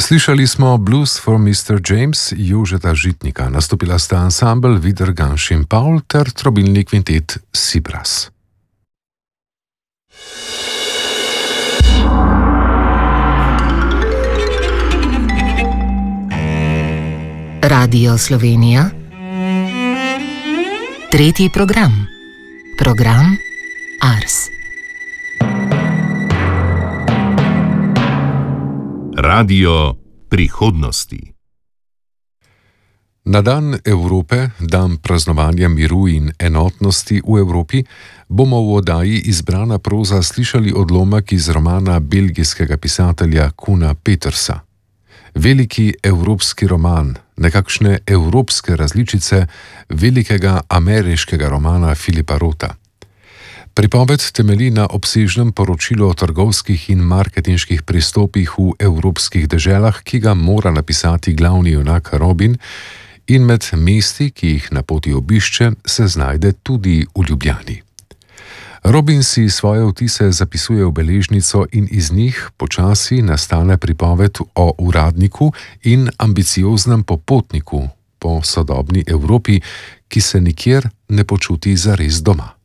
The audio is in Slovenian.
Slišali smo Blues for Mr. James Jožeta Žitnika, nastopila sta ansambel Wiedergansch in Paul ter trobilni kvintet Sibras. Radio Slovenija. Tretji program. Program Ars. Radio prihodnosti. Na dan Evrope, dan praznovanja miru in enotnosti v Evropi, bomo v oddaji Izbrana proza slišali odlomek iz romana belgijskega pisatelja Koena Petersa. Veliki evropski roman, nekakšne evropske različice velikega ameriškega romana Philippa Rotha. Pripoved temelji na obsežnem poročilu o trgovskih in marketinških pristopih v evropskih deželah, ki ga mora napisati glavni junak Robin, in med mesti, ki jih na poti obišče, se znajde tudi v Ljubljani. Robin si svoje vtise zapisuje v beležnico in iz njih počasi nastane pripoved o uradniku in ambicioznem popotniku po sodobni Evropi, ki se nikjer ne počuti zares doma.